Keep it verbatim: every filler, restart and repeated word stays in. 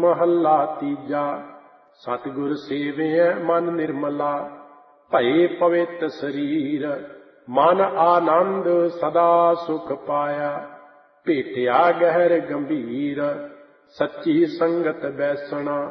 महला तीजा। सतगुर सेवियै मन निर्मला, भये पवित्र शरीर। मन आनंद सदा सुख पाया, भेटिया गहर गंभीर। सच्ची संगत बैसना